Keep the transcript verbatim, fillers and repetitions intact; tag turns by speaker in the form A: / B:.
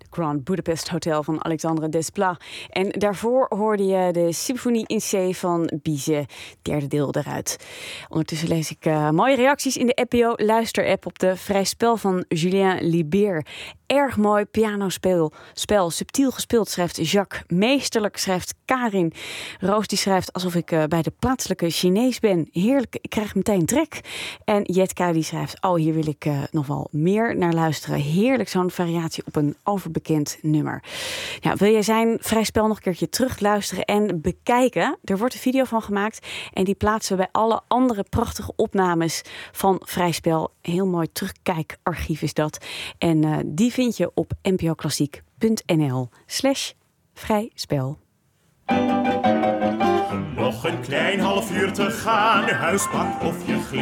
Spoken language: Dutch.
A: Grand Budapest Hotel van Alexandre Desplat. En daarvoor hoorde je de Symfonie in C van Bizet, derde deel eruit. Ondertussen lees ik uh, mooie reacties in de N P O Luister-app op de Vrij Spel van Julien Liber. Erg mooi pianospel, spel, subtiel gespeeld, schrijft Jacques. Meesterlijk, schrijft Karin. Roos die schrijft alsof ik uh, bij de plaatselijke Chinees ben. Heerlijk, ik krijg meteen trek. En Jetka die schrijft, oh hier wil ik uh, nog wel meer naar luisteren. Heerlijk, zo'n variatie op een overbekend nummer. Ja, wil jij zijn Vrij Spel nog een keertje terug luisteren en bekijken? Er wordt een video van gemaakt en die plaatsen we bij alle andere prachtige opnames van Vrij Spel. Heel mooi terugkijkarchief is dat. En uh, die vind je op npoklassiek.nl slash vrij spel.
B: Nog een klein half uur te gaan, huispak of je